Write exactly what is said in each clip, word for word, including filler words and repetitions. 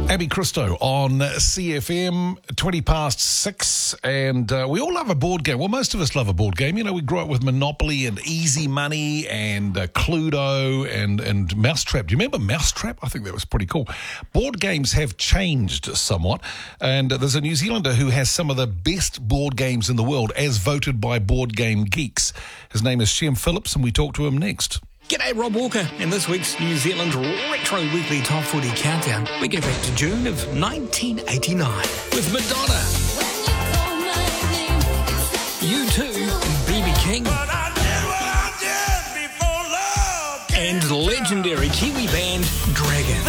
Abby Christo on C F M, twenty past six, and uh, we all love a board game. Well, most of us love a board game. You know, we grew up with Monopoly and Easy Money and uh, Cluedo and, and Mousetrap. Do you remember Mousetrap? I think that was pretty cool. Board games have changed somewhat, and uh, there's a New Zealander who has some of the best board games in the world, as voted by Board Game Geeks. His name is Shem Phillips, and we talk to him next. G'day, Rob Walker. In this week's New Zealand Retro Weekly Top forty Countdown, we go back to June of nineteen eighty-nine with Madonna, U two, B B King, and legendary Kiwi band Dragon.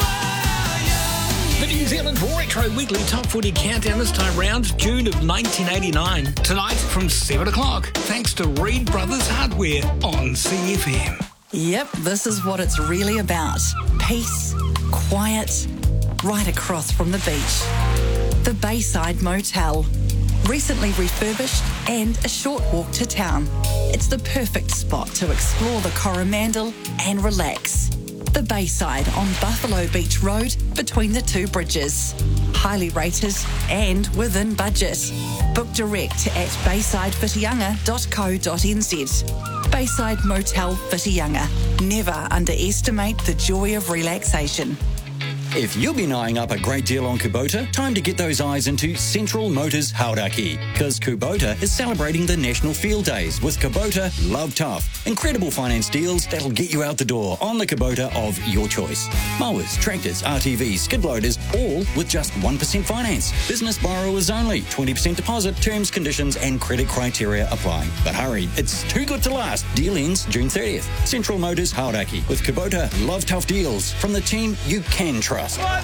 The New Zealand Retro Weekly Top forty Countdown this time round, June of nineteen eighty-nine. Tonight from seven o'clock, thanks to Reed Brothers Hardware on C F M. Yep, this is what it's really about. Peace, quiet, right across from the beach. The Bayside Motel. Recently refurbished and a short walk to town. It's the perfect spot to explore the Coromandel and relax. The Bayside on Buffalo Beach Road between the two bridges. Highly rated and within budget. Book direct at bayside whitianga dot co dot n z. Bayside Motel Whitianga. Never underestimate the joy of relaxation. If you've been eyeing up a great deal on Kubota, time to get those eyes into Central Motors Hauraki, because Kubota is celebrating the National Field Days with Kubota Love Tough. Incredible finance deals that'll get you out the door on the Kubota of your choice. Mowers, tractors, R T Vs, skid loaders, all with just one percent finance. Business borrowers only, twenty percent deposit, terms, conditions and credit criteria apply. But hurry, it's too good to last. Deal ends June thirtieth. Central Motors Hauraki with Kubota Love Tough deals from the team you can trust.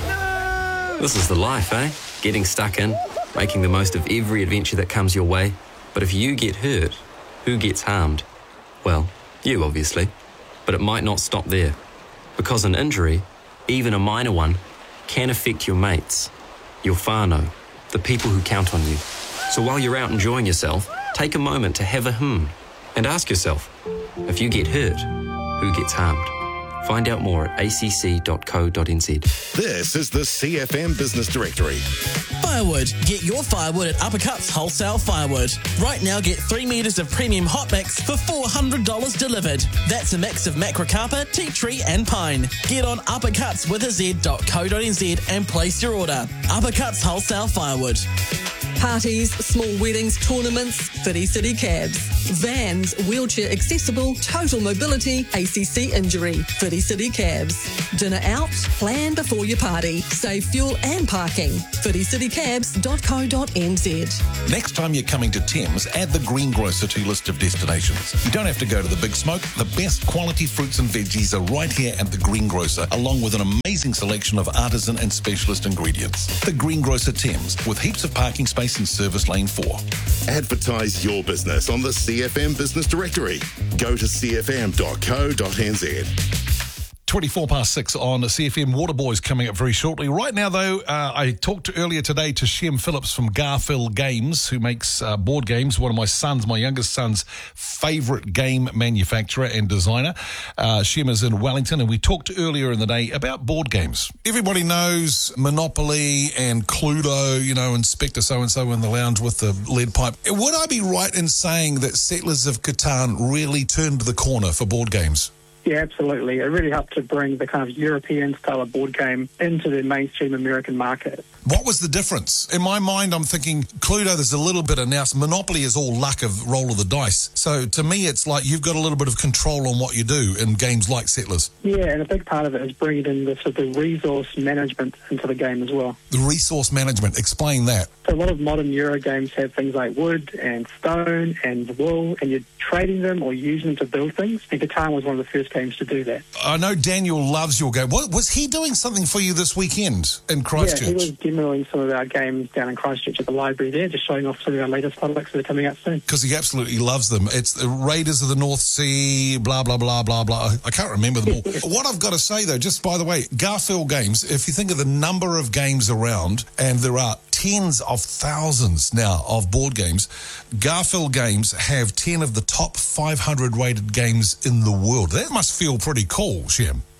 This is the life, eh? Getting stuck in, making the most of every adventure that comes your way. But if you get hurt, who gets harmed? Well, you obviously. But it might not stop there. Because an injury, even a minor one, can affect your mates, your whānau, the people who count on you. So while you're out enjoying yourself, take a moment to have a hmm and ask yourself, if you get hurt, who gets harmed? Find out more at a c c dot co dot n z. This is the C F M Business Directory. Firewood. Get your firewood at Uppercuts Wholesale Firewood. Right now, get three metres of premium hot mix for four hundred dollars delivered. That's a mix of macrocarpa, tea tree and pine. Get on uppercuts with a z dot co dot n z and place your order. Uppercuts Wholesale Firewood. Parties, small weddings, tournaments, Whiti City Cabs. Vans, wheelchair accessible, total mobility, A C C injury, Whiti City Cabs. Dinner out, plan before your party. Save fuel and parking. whiti city cabs dot co dot n z. Next time you're coming to Thames, add the Greengrocer to your list of destinations. You don't have to go to the big smoke. The best quality fruits and veggies are right here at the Greengrocer, along with an amazing selection of artisan and specialist ingredients. The Greengrocer Thames, with heaps of parking space in Service Lane four. Advertise your business on the C F M Business Directory. Go to c f m dot co dot n z. twenty-four past six on C F M. Waterboys coming up very shortly. Right now, though, uh, I talked earlier today to Shem Phillips from Garfield Games, who makes uh, board games, one of my sons, my youngest son's favourite game manufacturer and designer. Uh, Shem is in Wellington, and we talked earlier in the day about board games. Everybody knows Monopoly and Cluedo, you know, Inspector So-and-so in the lounge with the lead pipe. Would I be right in saying that Settlers of Catan really turned the corner for board games? Yeah, absolutely. It really helped to bring the kind of European style of board game into the mainstream American market. What was the difference? In my mind, I'm thinking Cluedo, there's a little bit of now. Monopoly is all luck of roll of the dice. So to me, it's like you've got a little bit of control on what you do in games like Settlers. Yeah, and a big part of it is bringing in the sort of resource management into the game as well. The resource management, explain that. So a lot of modern Euro games have things like wood and stone and wool, and you're trading them or using them to build things. And Catan was one of the first games to do that. I know Daniel loves your game. What, was he doing something for you this weekend in Christchurch? Yeah, he was demoing some of our games down in Christchurch at the library there, just showing off some of our latest products that are coming out soon. Because he absolutely loves them. It's the Raiders of the North Sea, blah, blah, blah, blah, blah. I can't remember them all. What I've got to say, though, just by the way, Garfield Games, if you think of the number of games around, and there are tens of thousands now of board games, Garfield Games have ten of the top five hundred rated games in the world. That must feel pretty cool, Shem.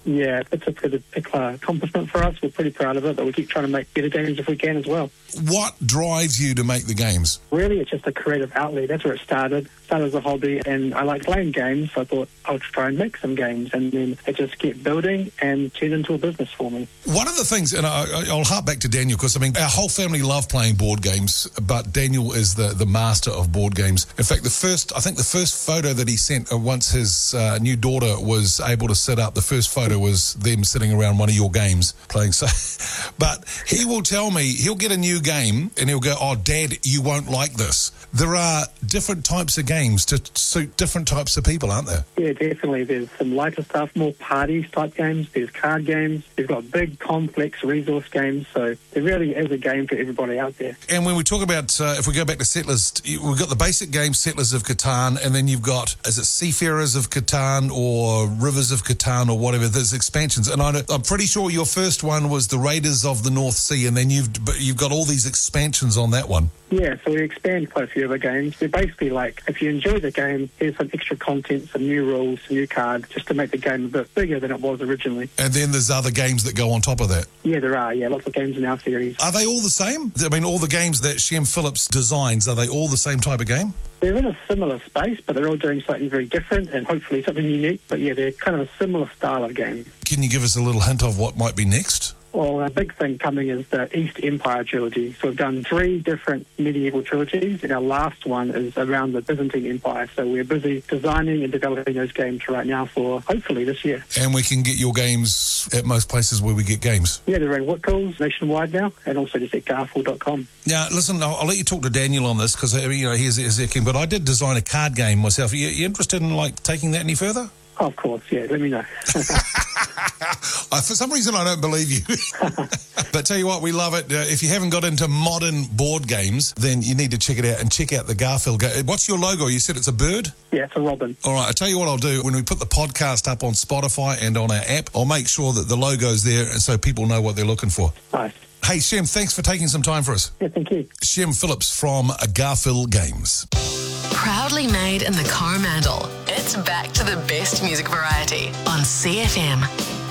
Yeah, it's a pretty big accomplishment for us. We're pretty proud of it, but we keep trying to make better games if we can as well. What drives you to make the games? Really, it's just a creative outlet. That's where it started. Started as a hobby, and I like playing games, so I thought I would try and make some games, and then it just kept building and turned into a business for me. One of the things, and I, I'll harp back to Daniel, because, I mean, our whole family love playing board games, but Daniel is the, the master of board games. In fact, the first, I think the first photo that he sent uh, once his uh, new daughter was able to set up, the first photo was them sitting around one of your games playing. So, but he will tell me, he'll get a new game and he'll go, oh, Dad, you won't like this. There are different types of games to suit different types of people, aren't there? Yeah, definitely. There's some lighter stuff, more parties type games. There's card games. We've got big, complex resource games. So there really is a game for everybody out there. And when we talk about, uh, if we go back to Settlers, we've got the basic game, Settlers of Catan, and then you've got, is it Seafarers of Catan or Rivers of Catan or whatever? There's expansions. And I know, I'm pretty sure your first one was the Raiders of the North Sea, and then you've you've got all these expansions on that one. Yeah, so we expand quite a few of the games. They're basically like, if you enjoy the game, here's some extra content, some new rules, some new cards, just to make the game a bit bigger than it was originally. And then there's other games that go on top of that. Yeah, there are. Yeah, lots of games in our series. Are they all the same? I mean, all the games that Shem Phillips designs, are they all the same type of game? They're in a similar space, but they're all doing something very different and hopefully something unique. But yeah, they're kind of a similar style of game. Can you give us a little hint of what might be next? Well, a big thing coming is the East Empire trilogy. So we've done three different medieval trilogies, and our last one is around the Byzantine Empire. So we're busy designing and developing those games right now for hopefully this year. And we can get your games at most places where we get games? Yeah, they're in Whitcoulls nationwide now, and also just at garfield dot com. Now, listen, I'll, I'll let you talk to Daniel on this, because, you know, he's, he's king, but I did design a card game myself. Are you, you interested in, like, taking that any further? Oh, of course, yeah, let me know. Uh, for some reason, I don't believe you. But tell you what, we love it. Uh, if you haven't got into modern board games, then you need to check it out and check out the Garfield game. What's your logo? You said it's a bird? Yeah, it's a robin. All right, I'll tell you what I'll do. When we put the podcast up on Spotify and on our app, I'll make sure that the logo's there so people know what they're looking for. Nice. Hey, Shem, thanks for taking some time for us. Yeah, thank you. Shem Phillips from Garfield Games. Proudly made in the Coromandel. It's back to the best music variety on C F M.